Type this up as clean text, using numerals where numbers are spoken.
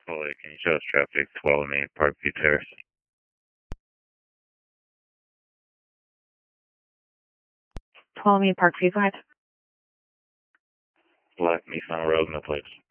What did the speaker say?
Foley, can you show us traffic 12 Main Parkview Terrace? Ptolemy Parkview, go ahead. Black Nissan Road, no plates.